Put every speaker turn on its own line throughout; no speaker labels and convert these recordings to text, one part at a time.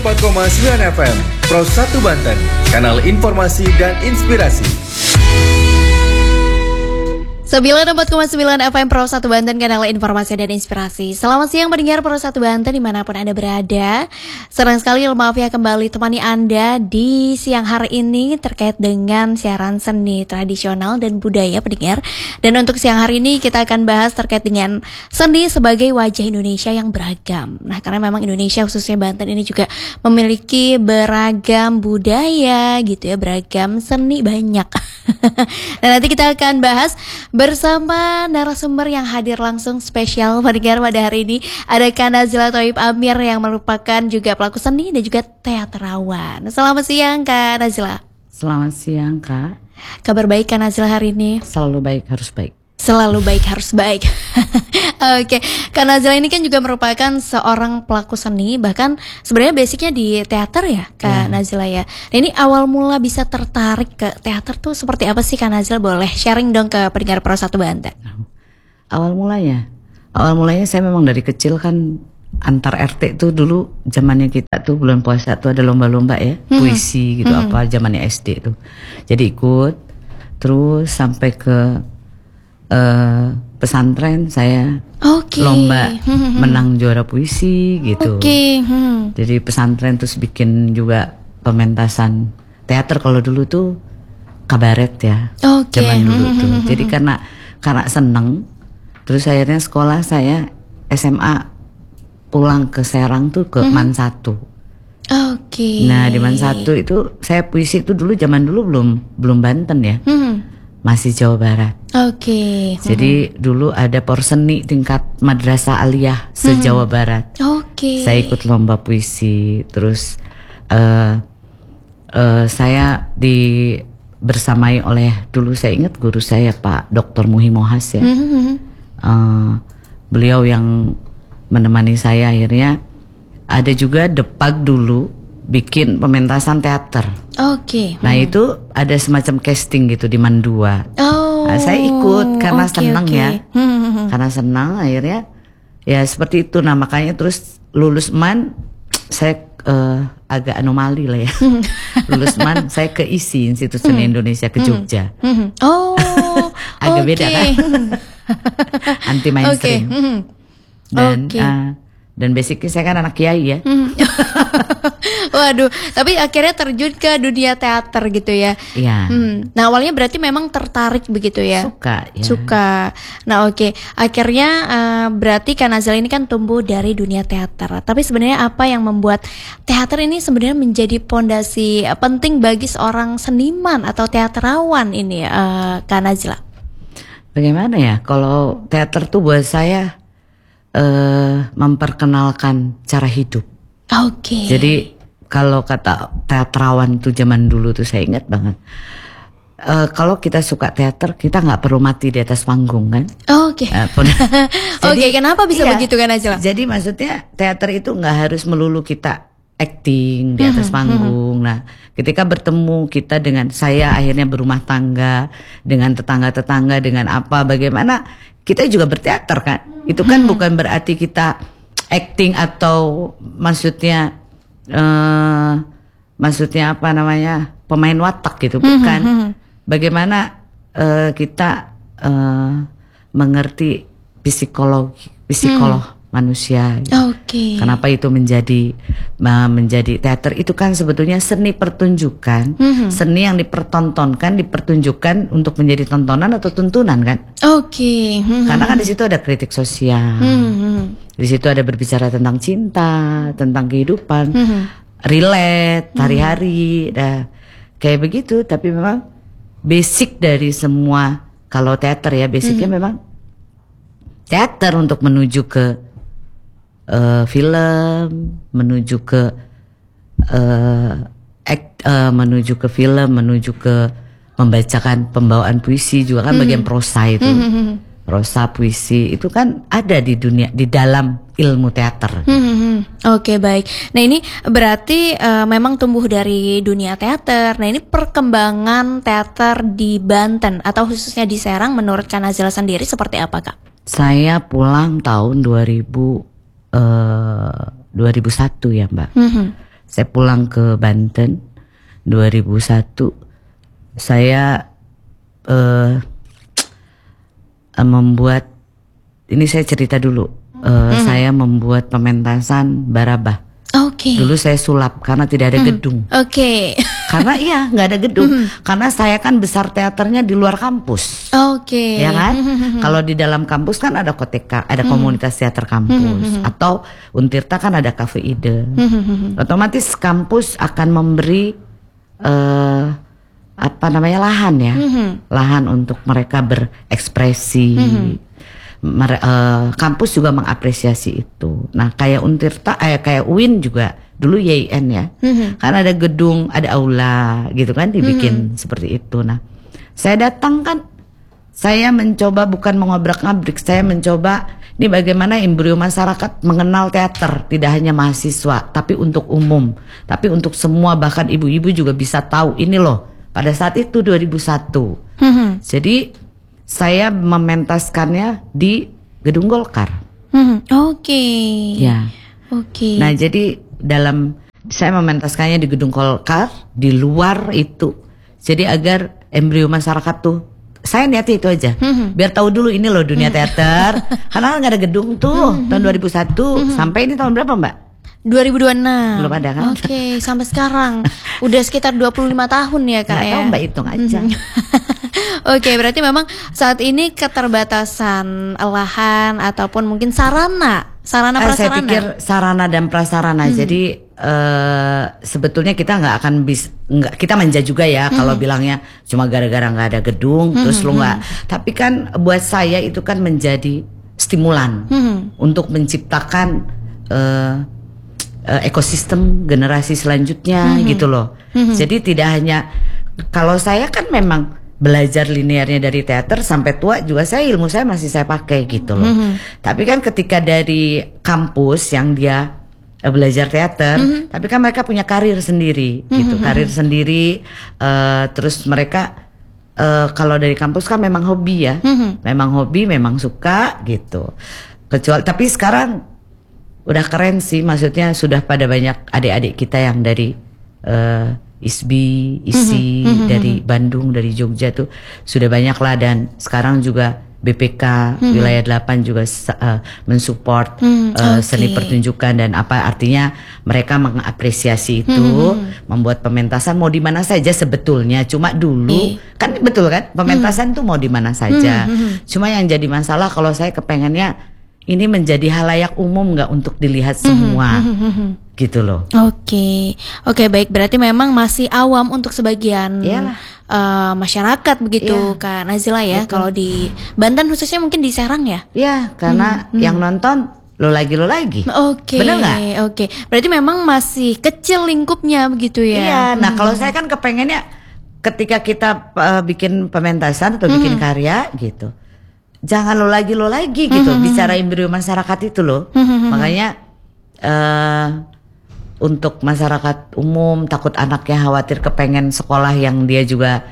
4,9 FM Pro 1 Banten, kanal informasi dan inspirasi.
94,9 FM Pro 1 Banten, kanal informasi dan inspirasi. Selamat siang pendengar Pro 1 Banten dimanapun Anda berada. Senang sekali Ilmafia kembali temani Anda di siang hari ini terkait dengan siaran seni tradisional dan budaya pendengar. Dan untuk siang hari ini kita akan bahas terkait dengan seni sebagai wajah Indonesia yang beragam. Nah, karena memang Indonesia khususnya Banten ini juga memiliki beragam budaya gitu ya, beragam seni banyak. Dan nanti kita akan bahas bersama narasumber yang hadir langsung spesial pendengar pada hari ini. Ada Kak Nazila Thoib Amir yang merupakan juga pelaku seni dan juga teaterawan. Selamat siang Kak Nazila.
Selamat siang Kak.
Kabar baik Kak Nazila hari ini?
Selalu baik harus baik.
Selalu baik harus baik. Oke, Kak Nazila ini kan juga merupakan seorang pelaku seni, bahkan sebenarnya basicnya di teater ya Kak Nazila ya. Nah, ini awal mula bisa tertarik ke teater tuh seperti apa sih Kak Nazila? Boleh sharing dong ke pendengar Pro 1 Banten.
Awal mulanya saya memang dari kecil kan antar RT tuh dulu zamannya kita tuh bulan puasa tuh ada lomba-lomba ya, puisi gitu apa zamannya SD tuh. Jadi ikut terus sampai ke pesantren saya lomba menang juara puisi gitu. Jadi pesantren terus bikin juga pementasan teater kalau dulu tuh kabaret ya. Zaman dulu tuh. Jadi karena seneng terus akhirnya sekolah saya SMA pulang ke Serang tuh ke Man 1. Nah di Man 1 itu saya puisi itu dulu zaman dulu belum Banten ya. Masih Jawa Barat. Jadi dulu ada porseni tingkat madrasah aliyah se-Jawa Barat. Saya ikut lomba puisi. Terus saya bersamai oleh dulu saya ingat guru saya Pak Dr. Muhi Mohas ya. Beliau yang menemani saya akhirnya. Ada juga Depag dulu bikin pementasan teater. Nah itu ada semacam casting gitu di Man 2. Nah, saya ikut karena senang ya. Karena senang akhirnya ya seperti itu. Nah makanya terus lulus Man saya agak anomali lah ya. Lulus Man saya ke ISI Institut Seni Indonesia ke Jogja. Agak beda kan. Anti mainstream. Dan basicnya saya kan anak kiai ya.
Waduh, tapi akhirnya terjun ke dunia teater gitu ya.
Iya.
Nah awalnya berarti memang tertarik begitu ya.
Suka.
Nah akhirnya berarti Kak Nazila ini kan tumbuh dari dunia teater. Tapi sebenarnya apa yang membuat teater ini sebenarnya menjadi pondasi penting bagi seorang seniman atau teaterawan ini Kak Nazila?
Bagaimana ya, kalau teater tuh buat saya memperkenalkan cara hidup. Jadi kalau kata teaterawan tuh zaman dulu tuh saya ingat banget. Kalau kita suka teater kita nggak perlu mati di atas panggung kan?
Kenapa bisa begitu kan Nazila?
Jadi maksudnya teater itu nggak harus melulu kita acting di atas panggung. Nah, ketika bertemu kita dengan saya akhirnya berumah tangga dengan tetangga-tetangga dengan apa bagaimana kita juga berteater kan? Itu kan bukan berarti kita acting atau maksudnya apa namanya pemain watak gitu bukan. Bagaimana kita mengerti psikolog manusia gitu. Kenapa itu menjadi teater itu kan sebetulnya seni pertunjukan, seni yang dipertunjukkan untuk menjadi tontonan atau tuntunan kan? Karena kan di situ ada kritik sosial, di situ ada berbicara tentang cinta, tentang kehidupan, relate hari-hari, kayak begitu. Tapi memang basic dari semua kalau teater ya basicnya memang teater untuk menuju ke film, menuju ke film, menuju ke membacakan pembawaan puisi juga kan bagian prosa itu. Prosa puisi itu kan ada di dalam ilmu teater.
Baik. Nah ini berarti memang tumbuh dari dunia teater. Nah ini perkembangan teater di Banten atau khususnya di Serang menurut Kak Nazila sendiri seperti apa Kak?
Saya pulang tahun 2001 ya Mbak. saya pulang ke Banten 2001. Saya membuat, ini saya cerita dulu. Saya membuat pementasan Barabah. Dulu saya sulap karena tidak ada gedung. Karena nggak ada gedung. Karena saya kan besar teaternya di luar kampus. Ya kan? Kalau di dalam kampus kan ada Koteka, ada komunitas teater kampus. Atau Untirta kan ada Cafe Ide. Otomatis kampus akan memberi lahan ya, lahan untuk mereka berekspresi. Kampus juga mengapresiasi itu. Nah kayak Untirta, kayak UIN juga dulu YIN ya, kan ada gedung, ada aula gitu kan, dibikin seperti itu. Nah saya datang kan, saya mencoba bukan mengobrak-ngabrik, saya mencoba ini bagaimana embrio masyarakat mengenal teater, tidak hanya mahasiswa, tapi untuk umum, tapi untuk semua, bahkan ibu-ibu juga bisa tahu ini loh. Pada saat itu 2001, jadi saya mementaskannya di Gedung Golkar. Ya. Nah jadi saya mementaskannya di Gedung Golkar, di luar itu. Jadi agar embrio masyarakat tuh, saya niatnya itu aja, biar tahu dulu ini loh dunia teater. Karena nggak ada gedung tuh tahun 2001 sampai ini tahun berapa Mbak?
2026.
Belum ada kan?
Sampai sekarang udah sekitar 25 tahun ya Kak.
Nggak tahu Mbak, hitung aja.
Berarti memang saat ini keterbatasan lahan ataupun mungkin sarana prasarana.
Saya pikir sarana dan prasarana. Jadi sebetulnya kita nggak akan bisa, kita manja juga ya kalau bilangnya cuma gara-gara nggak ada gedung terus lu nggak. Tapi kan buat saya itu kan menjadi stimulan untuk menciptakan ekosistem generasi selanjutnya gitu loh. Jadi tidak hanya, kalau saya kan memang belajar linearnya dari teater sampai tua juga, ilmu saya masih saya pakai gitu loh. Tapi kan ketika dari kampus yang dia belajar teater, tapi kan mereka punya karir sendiri gitu, karir sendiri. Terus mereka kalau dari kampus kan memang hobi ya, memang hobi, memang suka gitu. Kecuali, tapi sekarang udah keren sih, maksudnya sudah pada banyak adik-adik kita yang dari ISBI, ISI, dari Bandung, dari Jogja tuh sudah banyak lah. Dan sekarang juga BPK wilayah 8 juga mensupport seni pertunjukan, dan apa artinya mereka mengapresiasi itu, membuat pementasan mau di mana saja sebetulnya. Cuma dulu kan betul kan, pementasan tuh mau di mana saja. Cuma yang jadi masalah kalau saya kepengennya ini menjadi halayak umum, nggak untuk dilihat semua gitu loh.
Oke, baik, berarti memang masih awam untuk sebagian masyarakat begitu Kak Nazila ya. Kalau di Banten khususnya mungkin di Serang ya? Iya,
karena yang nonton lo lagi. Bener nggak?
Berarti memang masih kecil lingkupnya begitu ya?
Iya, nah kalau saya kan kepengennya ketika kita bikin pementasan atau bikin karya gitu, jangan lo lagi gitu, bicara embrio masyarakat itu loh. Makanya untuk masyarakat umum, takut anaknya khawatir kepengen sekolah yang dia juga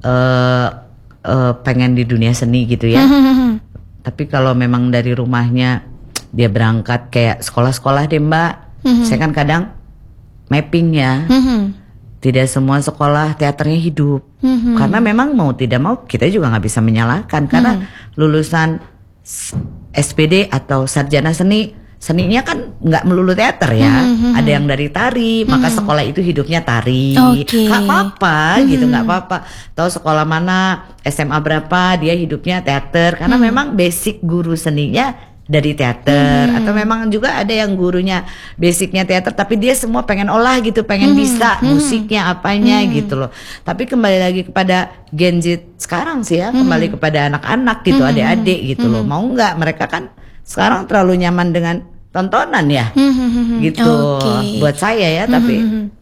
pengen di dunia seni gitu ya. Tapi kalau memang dari rumahnya dia berangkat kayak sekolah-sekolah deh Mbak. Saya kan kadang mapping ya. Tidak semua sekolah teaternya hidup. Karena memang mau tidak mau kita juga nggak bisa menyalahkan. Karena lulusan SPD atau sarjana seninya kan nggak melulu teater ya. Ada yang dari tari, maka sekolah itu hidupnya tari. Nggak apa-apa gitu, nggak apa-apa. Tahu sekolah mana, SMA berapa, dia hidupnya teater. Karena memang basic guru seninya dari teater. Atau memang juga ada yang gurunya basicnya teater, tapi dia semua pengen olah gitu, pengen bisa musiknya apanya gitu loh. Tapi kembali lagi kepada Gen Z sekarang sih ya, kembali kepada anak-anak gitu, adik-adik gitu loh. Mau nggak, mereka kan sekarang terlalu nyaman dengan tontonan ya gitu. Buat saya ya, tapi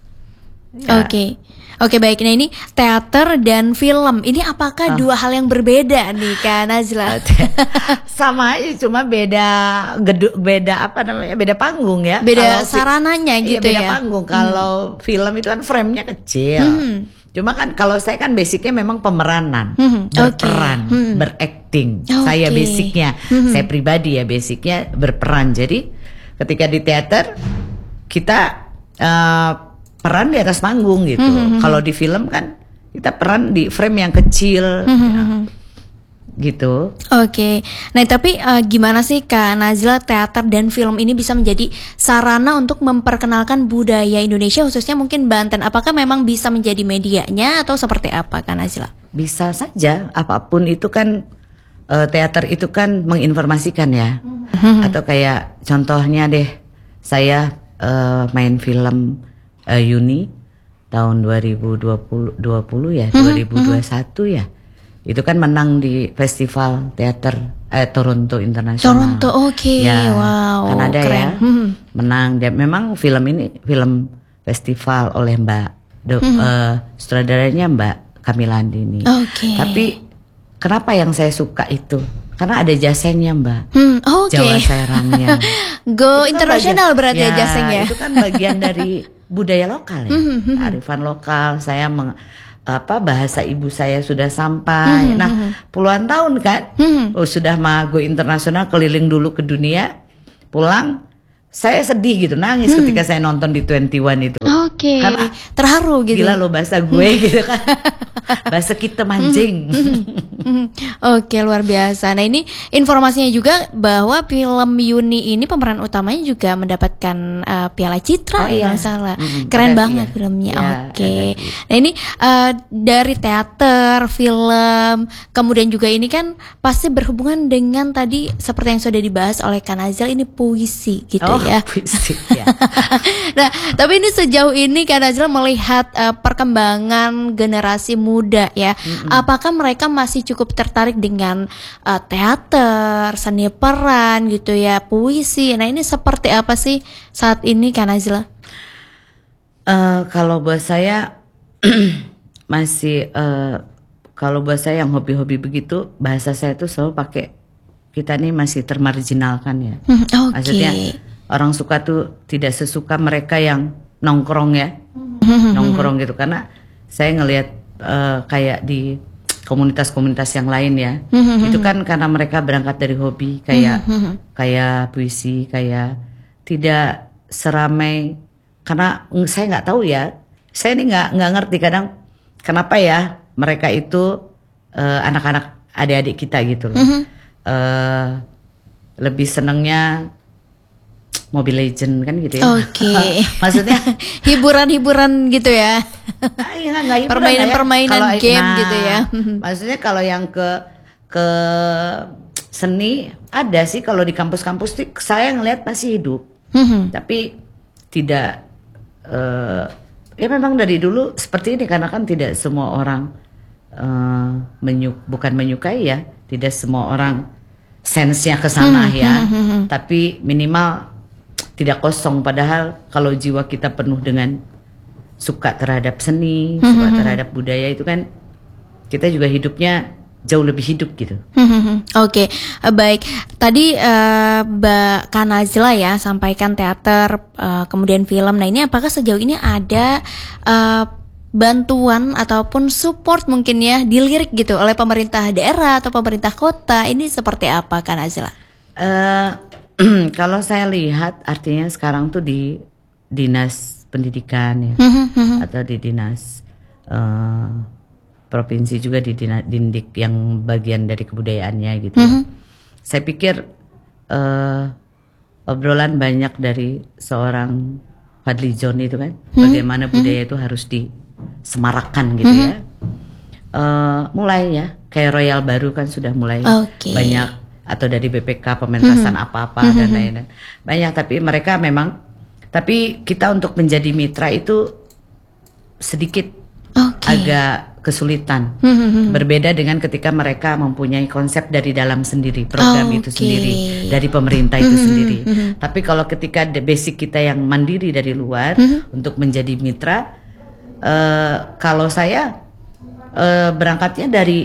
Oke, baik. Nah ini teater dan film, ini apakah dua hal yang berbeda nih Kak Nazila?
Sama aja, cuma beda beda panggung ya.
Beda sarananya gitu ya.
Beda panggung. Kalau film itu kan frame-nya kecil. Cuma kan kalau saya kan basicnya memang pemeranan, berperan, berakting. Saya basicnya, saya pribadi ya basicnya berperan. Jadi ketika di teater kita peran di atas panggung gitu. Kalau di film kan kita peran di frame yang kecil. Gitu.
Oke. Nah, tapi gimana sih Kak Nazila, teater dan film ini bisa menjadi sarana untuk memperkenalkan budaya Indonesia, khususnya mungkin Banten? Apakah memang bisa menjadi medianya atau seperti apa Kak Nazila?
Bisa saja, apapun itu kan teater itu kan menginformasikan ya. Atau kayak contohnya deh, saya main film Yuni tahun 2020 ya, 2021 ya. Itu kan menang di festival teater Toronto Internasional.
Toronto, oke.
Ya,
Wow,
Kanada
keren.
ya. Menang. Dia memang film ini film festival oleh Mbak sutradaranya Mbak Kamila Andini.
Oke.
Tapi kenapa yang saya suka itu? Karena ada jasengnya Mbak.
Oke.
Jawa Serangnya.
Go internasional berarti ya
Ya,
jasengnya.
itu kan bagian dari budaya lokal ya. Arifan lokal. Saya bahasa ibu saya sudah sampai. Nah, puluhan tahun kan. Sudah mah go internasional, keliling dulu ke dunia. Pulang saya sedih gitu, nangis ketika saya nonton di 21 itu.
Oke.
Karena
terharu gitu.
Gila lo bahasa gue gitu kan. Bahasa kita mancing.
Oke, luar biasa. Nah, ini informasinya juga bahwa film Yuni ini pemeran utamanya juga mendapatkan Piala Citra yang salah. Keren banget filmnya.
Ya,
Oke. Nah, ini dari teater, film, kemudian juga ini kan pasti berhubungan dengan tadi seperti yang sudah dibahas oleh Kak Nazila, ini puisi gitu ya.
Puisi, ya.
Nah, tapi ini sejauh ini Kak Nazila melihat perkembangan generasi muda ya. Apakah mereka masih cukup tertarik dengan teater, seni peran gitu ya, puisi? Nah, ini seperti apa sih saat ini Kak Nazila?
Kalau buat saya masih kalau buat saya yang hobi-hobi begitu, bahasa saya tuh selalu pakai kita nih masih termarginalkan ya. Maksudnya orang suka tuh tidak sesuka mereka yang nongkrong ya. Nongkrong gitu, karena saya ngelihat kayak di komunitas-komunitas yang lain ya. Itu kan karena mereka berangkat dari hobi kayak puisi, kayak tidak seramai, karena saya nggak tahu ya. Saya ini nggak ngerti kadang kenapa ya mereka itu anak-anak adik-adik kita gitu loh. Lebih senengnya Mobile Legend kan gitu ya.
Oke.
Maksudnya
hiburan-hiburan gitu ya.
ya.
Permainan game gitu ya.
Maksudnya kalau yang ke seni ada sih, kalau di kampus-kampus sih saya ngelihat masih hidup. Tapi tidak ya memang dari dulu seperti ini, karena kan tidak semua orang bukan menyukai ya, tidak semua orang sensenya ke sana ya. Tapi minimal tidak kosong, padahal kalau jiwa kita penuh dengan suka terhadap seni, suka terhadap budaya, itu kan kita juga hidupnya jauh lebih hidup gitu.
Oke, baik. Tadi Mbak Kak Nazila ya sampaikan teater, kemudian film. Nah, ini apakah sejauh ini ada bantuan ataupun support mungkin ya dilirik gitu oleh pemerintah daerah atau pemerintah kota? Ini seperti apa Kak Nazila?
Kalau saya lihat artinya sekarang tuh di dinas pendidikan ya, atau di dinas provinsi juga, di Dindik yang bagian dari kebudayaannya gitu. Saya pikir obrolan banyak dari seorang Fadly John itu kan, bagaimana budaya itu harus disemarakan gitu ya. Mulai ya, kayak Royal baru kan sudah mulai banyak, atau dari BPK pementasan apa-apa dan lain-lain banyak. Tapi mereka memang, tapi kita untuk menjadi mitra itu sedikit agak kesulitan. Berbeda dengan ketika mereka mempunyai konsep dari dalam sendiri, program itu sendiri, dari pemerintah itu sendiri. Tapi kalau ketika basic kita yang mandiri dari luar untuk menjadi mitra, kalau saya berangkatnya dari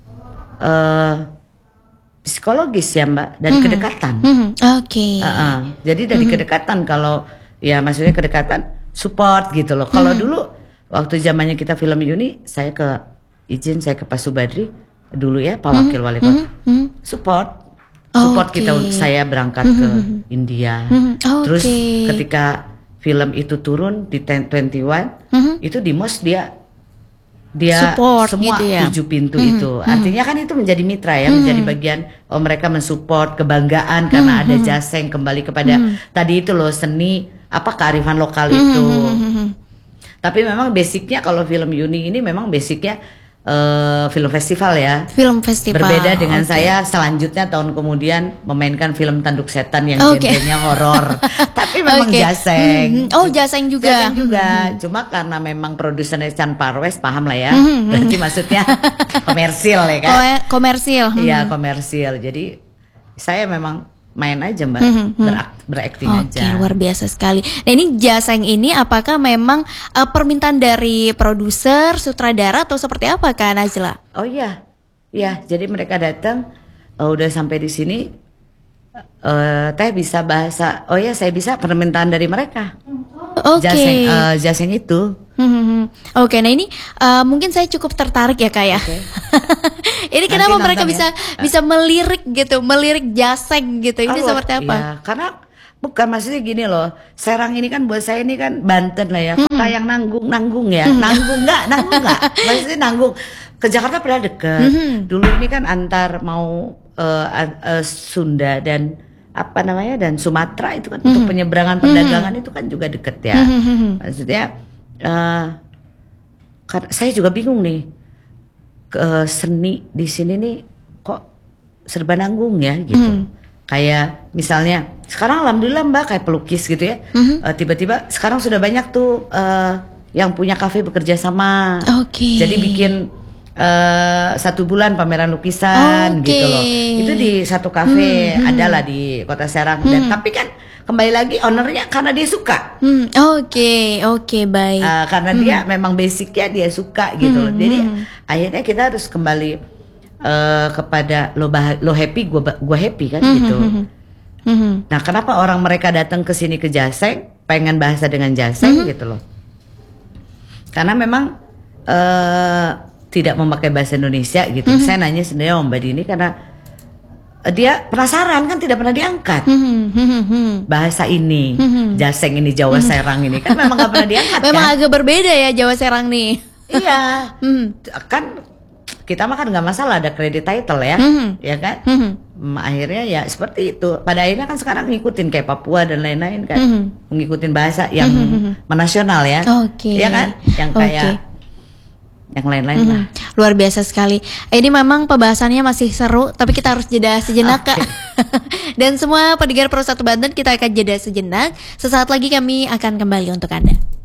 psikologis ya Mbak, dari kedekatan. Jadi dari kedekatan, kalau ya maksudnya kedekatan support gitu loh. Kalau dulu waktu zamannya kita film Yuni, saya ke Pak Subadri dulu ya, Pak Wakil Wali Kota, support kita, saya berangkat ke India. Terus ketika film itu turun di 1021, itu di MOS dia
support
semua
gitu ya?
7 pintu itu. Artinya kan itu menjadi mitra ya, menjadi bagian mereka mensupport kebanggaan karena ada Jaseng kembali kepada tadi itu loh, seni kearifan lokal itu. Tapi memang basicnya kalau film Yuni ini memang basicnya film festival ya.
Film festival.
Berbeda dengan saya selanjutnya tahun kemudian memainkan film Tanduk Setan yang genrenya horor. Tapi memang Jaseng.
Jaseng juga.
Jaseng juga. Cuma karena memang produsernya Chan Parwes, paham lah ya. Berarti maksudnya komersil ya kan.
Komersil.
Iya, komersil. Jadi saya memang main aja Mbak, berakting aja.
Luar biasa sekali. Nah ini Jaseng ini apakah memang permintaan dari produser, sutradara atau seperti apa Kak Najla?
Oh iya, jadi mereka datang, udah sampai di sini, Teh bisa bahasa, oh ya saya bisa, permintaan dari mereka. Jaseng itu.
Oke, nah ini mungkin saya cukup tertarik ya Kak ya. Ini kenapa mereka bisa melirik gitu, melirik Jaseng gitu? Ini seperti apa?
Ya, karena bukan, maksudnya gini loh, Serang ini kan buat saya ini kan Banten lah ya, kota yang nanggung ya, nanggung nggak, maksudnya nanggung. Ke Jakarta pernah deket. Dulu ini kan antar mau Sunda dan dan Sumatera itu kan untuk penyeberangan perdagangan itu kan juga deket ya. Maksudnya saya juga bingung nih, seni di sini nih kok serba nanggung ya gitu. Kayak misalnya sekarang alhamdulillah Mbak kayak pelukis gitu ya, tiba-tiba sekarang sudah banyak tuh yang punya kafe bekerja sama. Jadi bikin 1 bulan pameran lukisan gitu loh. Itu di satu kafe adalah di Kota Serang. Dan tapi kan kembali lagi ownernya karena dia suka.
Oke, baik.
Karena dia memang basicnya dia suka gitu loh. Jadi akhirnya kita harus kembali kepada lo happy, gua happy kan gitu. Nah, kenapa orang mereka datang ke sini ke Jaseng, pengen bahasa dengan Jaseng gitu loh? Karena memang tidak memakai bahasa Indonesia gitu. Saya nanya sendiri sama Mbak Dini karena dia penasaran kan, tidak pernah diangkat bahasa ini, Jaseng ini, Jawa Serang ini kan memang gak pernah diangkat.
Memang
kan?
agak berbeda ya Jawa Serang nih.
Iya, kan kita mah kan nggak masalah ada kredit title ya, ya kan? Akhirnya ya seperti itu. Pada akhirnya kan sekarang ngikutin kayak Papua dan lain-lain kan, ngikutin bahasa yang menasional ya, ya kan? Yang kayak yang lain-lain lah.
Luar biasa sekali. Ini memang pembahasannya masih seru, tapi kita harus jeda sejenak Kak. Dan semua pendengar Pro 1 Banten, kita akan jeda sejenak. Sesaat lagi kami akan kembali untuk Anda.